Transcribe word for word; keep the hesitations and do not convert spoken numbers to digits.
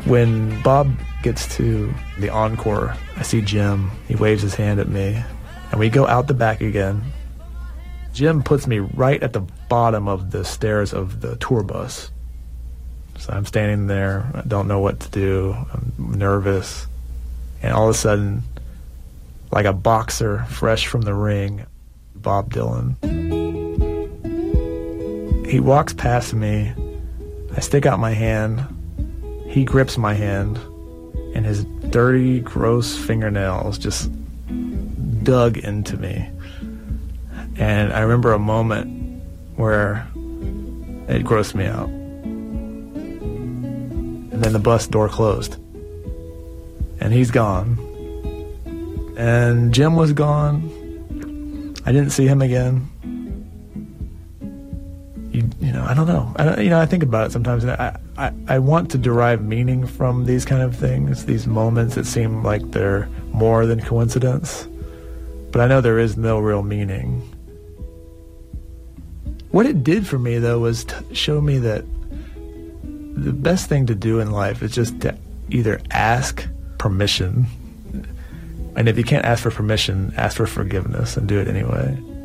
When Bob gets to the encore, I see Jim. He waves his hand at me, and we go out the back again. Jim puts me right at the bottom of the stairs of the tour bus. So I'm standing there. I don't know what to do. I'm nervous. And all of a sudden, like a boxer fresh from the ring, Bob Dylan. He walks past me. I stick out my hand. He grips my hand, and his dirty, gross fingernails just dug into me. And I remember a moment where it grossed me out. And then the bus door closed. And he's gone. And Jim was gone. I didn't see him again. You, you know, I don't know. I don't, you know, I think about it sometimes, and I, I, I want to derive meaning from these kind of things, these moments that seem like they're more than coincidence. But I know there is no real meaning. What it did for me, though, was to show me that the best thing to do in life is just to either ask permission, and if you can't ask for permission, ask for forgiveness and do it anyway.